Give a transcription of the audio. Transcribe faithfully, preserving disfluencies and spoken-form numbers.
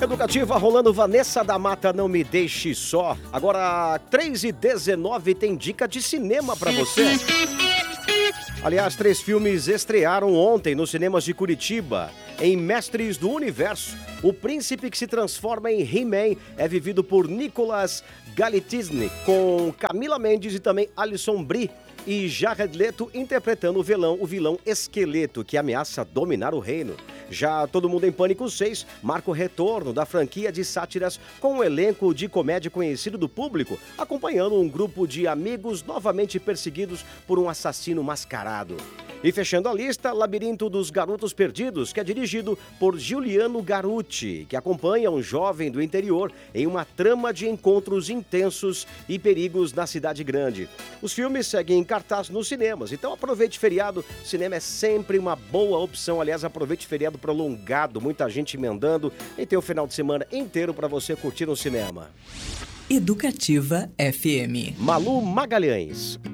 Educativa rolando, Vanessa da Mata, Não Me Deixe Só. Agora, três e dezenove, tem dica de cinema pra você. Aliás, três filmes estrearam ontem nos cinemas de Curitiba. Em Mestres do Universo, o príncipe que se transforma em He-Man é vivido por Nicolas Galitzine, com Camila Mendes e também Alison Brie. E Jared Leto interpretando o vilão, o vilão Esqueleto, que ameaça dominar o reino. Já Todo Mundo em Pânico seis marca o retorno da franquia de sátiras com um elenco de comédia conhecido do público, acompanhando um grupo de amigos novamente perseguidos por um assassino mascarado. E fechando a lista, Labirinto dos Garotos Perdidos, que é dirigido por Giuliano Garucci, que acompanha um jovem do interior em uma trama de encontros intensos e perigos na cidade grande. Os filmes seguem em cartaz nos cinemas, então aproveite feriado. Cinema é sempre uma boa opção. Aliás, aproveite feriado prolongado, muita gente emendando, e tem o final de semana inteiro para você curtir no cinema. Educativa F M. Malu Magalhães.